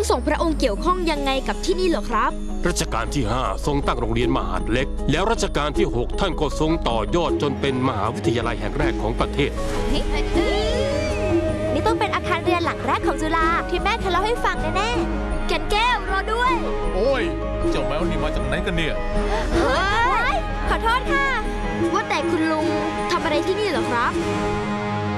ทรงพระองค์เกี่ยวข้องยังไงกับที่นี่เหรอครับรัชกาลที่5ทรงตั้งโรงเรียนมหาดเล็กแล้วรัชกาลที่6ท่านก็ทรงต่อยอดจนเป็นมหาวิทยาลัยแห่งแรกของประเทศนี่ต้องเป็นอาคารเรียนหลังแรกของจุฬาที่แม่เคยเล่าให้ฟังแน่ๆแก่นแก้วรอด้วยโอ้ยเจ้าแมวนี่มาจากไหนกันเนี่ยเฮ้ยขอโทษค่ะว่าแต่คุณลุงทำอะไรที่นี่เหรอครับ